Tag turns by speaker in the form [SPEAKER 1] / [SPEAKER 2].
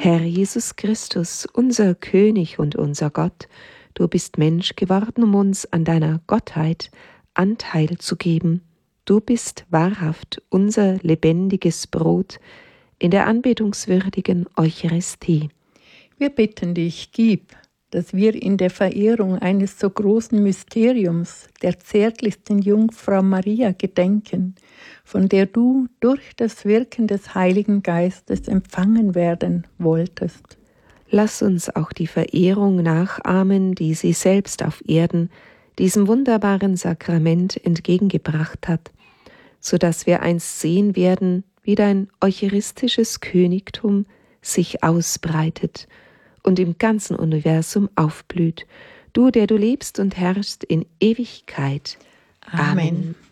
[SPEAKER 1] Herr Jesus Christus, unser König und unser Gott, du bist Mensch geworden, um uns an deiner Gottheit Anteil zu geben. Du bist wahrhaft unser lebendiges Brot in der anbetungswürdigen Eucharistie.
[SPEAKER 2] Wir bitten dich, gib, dass wir in der Verehrung eines so großen Mysteriums, der zärtlichsten Jungfrau Maria, gedenken, von der du durch das Wirken des Heiligen Geistes empfangen werden wolltest.
[SPEAKER 1] Lass uns auch die Verehrung nachahmen, die sie selbst auf Erden diesem wunderbaren Sakrament entgegengebracht hat, so dass wir einst sehen werden, wie dein eucharistisches Königtum sich ausbreitet und im ganzen Universum aufblüht, du, der du lebst und herrschst in Ewigkeit. Amen.